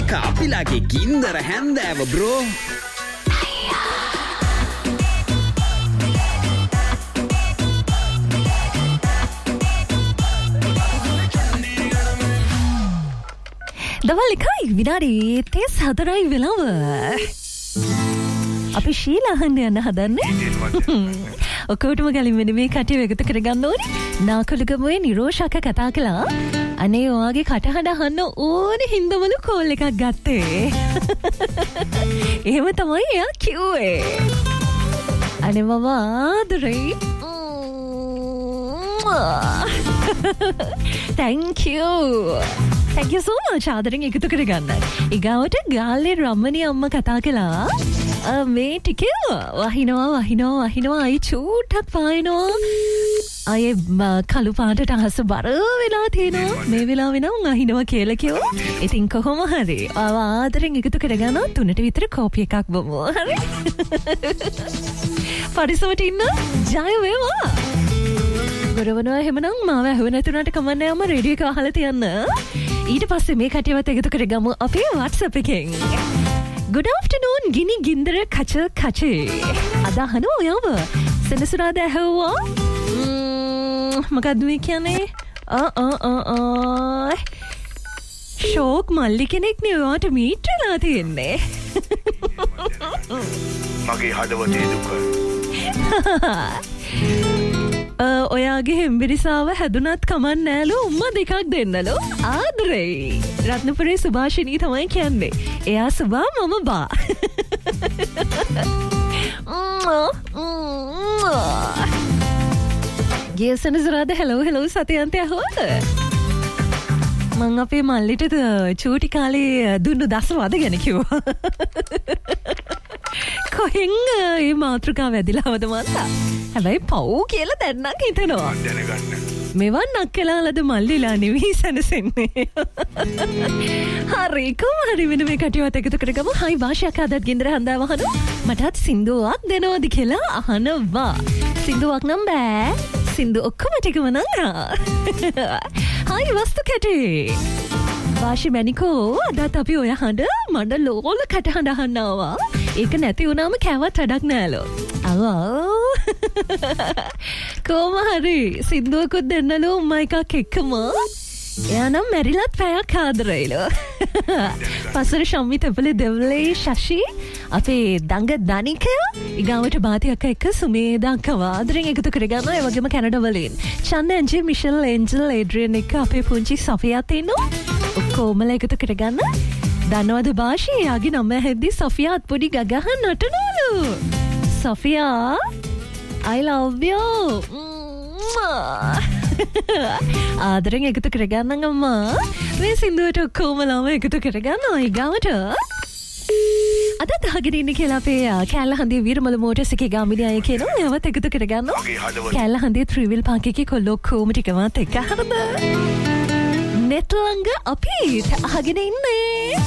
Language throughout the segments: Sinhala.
අක්කා අපිලාගේ ගින්දර හැන්දෑව බ්‍රෝ. දවල් 1යි විනාඩි 34යි වෙලාව. අපි ශීලා අහන්න යන්න හදන්නේ. ඔක්කොටම කලින් මෙන්න මේ කටිය එකතු කරගන්න ඕනේ. නාකලුගමුවේ නිරෝෂක කතා කළා. අනේ ඔයාගේ කටහඬ අහන්න ඕනේ හින්දමලු කෝල් එකක් ගත්තේ. එහෙම තමයි එයා කිව්වේ. අනේ මම ආදරේ. Thank you. Thank you so much. ආදරෙන් එකතු කරගන්න. ඊගාවට ගාල්ලේ රම්මනී අම්මා කතා කළා. මේ ටිකේ වහිනවා අයි චූටක් පායනවා. අය කළු පාටට අහස බර වෙලා තියෙනවා. මේ වෙලාවෙ නම් අහිනවා කියලා කිව්වා. ඉතින් කොහොම හරි ආදරෙන් එකතු කරගන්න 3ට විතර කෝපි එකක් බොමු. හරි. පරිස්සමට ඉන්න. ජය වේවා. ගොරවනවා එහෙමනම් මාව ඇහුව නැතුණාට කමන්නේ අම්මා රේඩියෝ එක අහලා තියන්න. ඊට පස්සේ මේ කටියවත් එකතු කරගමු අපේ WhatsApp එකෙන්. Good afternoon ගිනි ගින්දර කචේ. අද අහනවා ඔයාව. සෙනසුරාදා ඇහුවා. මොකද්ද මේ කියන්නේ? ෂෝක් මල්ලි කෙනෙක් නේ ඔයාට මීට් වෙලා තියෙන්නේ. මගේ හදවතේ දුක. ඔයාගේ හෙම්බිරිසාව හැදුනත් කමන් නෑලු උම්මා දෙකක් දෙන්නලු. ආදරේ. රත්නපුරේ සුභාෂිනී තමයි කියන්නේ. එයා සුභා මම බා. ගියසනසුරාද හෙලෝ සතියන්තය හොද. මං අපේ මල්ලිට චූටි කාලේ දුන්නු දස්වද ගැන කිව්වා. කොහෙන් ඒ මාතෘකාව වැදිලාවද මන්දා. හැබැයි පව් කියලා දැන්නක් හිතනවා. මෙවන් නක්කලාලද මල්ලිලා නෙවෙයි සැනසෙන්නේ. හරි කොහොමද වෙන මේ කටියවත් එකතු කරගමු. හයි වාෂයක් අදත් ගින්දර හඳාව අහනවා. මටත් සින්දුවක් දෙනවද කියලා අහනවා. සින්දුවක් නම් බෑ. සින්දු ඔක්කොම ටිකම නම් හයි වස්තු කැටේ. වාෂි මැනිකෝ අදත් අපි ඔය හඬ මඩ ලෝල කටහඬ අහන්නවා. ඒක නැති වුණාම කෑවත් වැඩක් නෑලෝ. කොහොම හරි සින්දුවකුත් දෙන්නලු උම්මා එකක් එක්කම. එයා නම් මැරිලත් පැයක් ආදරෙයිලු. පස්සර ශම්මි තෙපලේ දෙවලේ ශෂි අපේ දඟ දනික ඊගාවට බාතියක් එක්ක සුමේදා කවාදරෙන් එකතු කරගන්න. ඒ වගේම කැනඩා වලින් චන්ද ඇන්ජල් මිෂෙල් ඒන්ජල් ඒඩ්‍රියන් එක්ක අපේ පුංචි සොෆියාත් ඉන්නවා. ඔක්කොමලා එකතු කරගන්න. දන්නවද බාෂි යාගේ නම ඇහෙද්දි සොෆියාත් පොඩි ගගහන් නටනවලු. Sophia I love you. ආදරෙන් එකතු කරගන්න අම්මා. මේ සින්දුවට ඔක්කොමලාම එකතු කරගන්න. ඊගාවට අදත් අහගෙන ඉන්නේ කියලා අපේ කැලල හන්දියේ වීරමල මෝටර්ස් එකේ ගාමිණී අය කියනවා. ඒවත් එකතු කරගන්න. කැලල හන්දියේ ත්‍රිවිල් පාක් එකේ කොල්ලෝ කොහොම ටිකවත් එක හරිද? නෙට්ලංග අපි අහගෙන ඉන්නේ.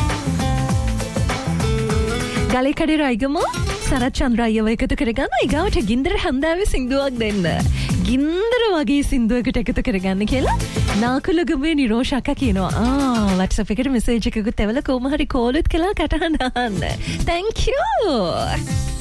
ගලේ කඩේ රයිගම සරත් චන්ද්‍රායව එකතු කරගන්න. ඊගාවට ගින්දර හැන්දාවේ සින්දුවක් දෙන්න. ගින්දර වගේ සින්දුවකට එකතු කරගන්න කියලා නාකුලගමේ නිරෝෂක කියනවා. WhatsApp එකට මෙසේජ් එකකුත් එවලා කොහොම හරි කෝල් එකක් කළා කටහඬ අහන්න. Thank you.